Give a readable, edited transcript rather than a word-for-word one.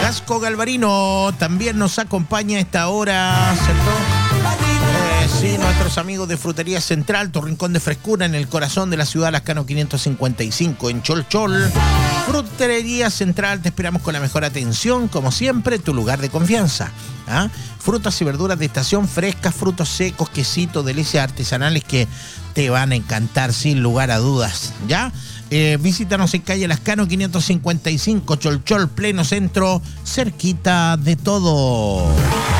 Casco Galvarino también nos acompaña a esta hora, ¿cierto? Sí, nuestros amigos de Frutería Central, tu rincón de frescura en el corazón de la ciudad, Lascano 555, en Cholchol. Frutería Central, te esperamos con la mejor atención, como siempre, tu lugar de confianza. ¿Ah? Frutas y verduras de estación frescas, frutos secos, quesitos, delicias artesanales que te van a encantar sin lugar a dudas, ¿ya? Visítanos en calle Lascano 555, Cholchol, pleno centro, cerquita de todo.